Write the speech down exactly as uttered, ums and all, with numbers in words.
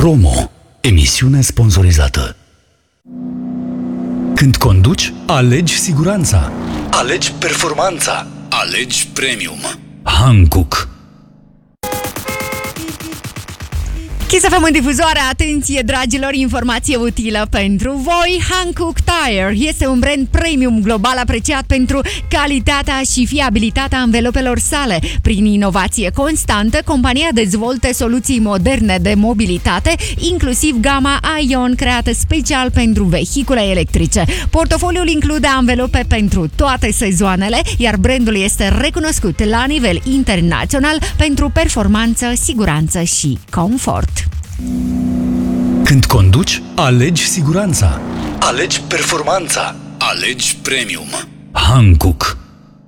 Promo. Emisiune sponsorizată. Când conduci, alegi siguranța. Alegi performanța. Alegi premium. Hankook. Kiss F M în difuzoare, atenție dragilor, informație utilă pentru voi. Hankook Tire este un brand premium global apreciat pentru calitatea și fiabilitatea anvelopelor sale. Prin inovație constantă, compania dezvoltă soluții moderne de mobilitate, inclusiv gama Ion, creată special pentru vehicule electrice. Portofoliul include anvelope pentru toate sezoanele, iar brandul este recunoscut la nivel internațional pentru performanță, siguranță și confort. Când conduci, alegi siguranța. Alegi performanța. Alegi premium. Hankook.